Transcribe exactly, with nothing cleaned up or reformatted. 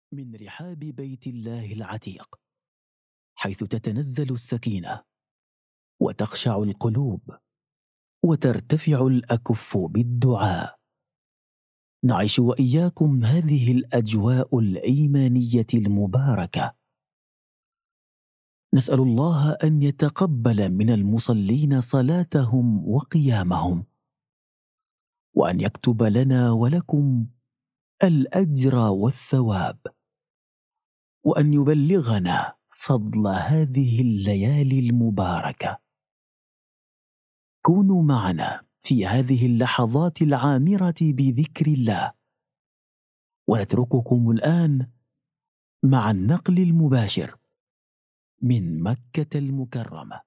من رحاب بيت الله العتيق، حيث تتنزل السكينة وتخشع القلوب وترتفع الأكف بالدعاء. نعيش وإياكم هذه الأجواء الإيمانية المباركة. نسأل الله أن يتقبل من المصلين صلاتهم وقيامهم، وأن يكتب لنا ولكم الأجر والثواب، وأن يبلغنا فضل هذه الليالي المباركة. كونوا معنا في هذه اللحظات العامرة بذكر الله، ونترككم الآن مع النقل المباشر من مكة المكرمة.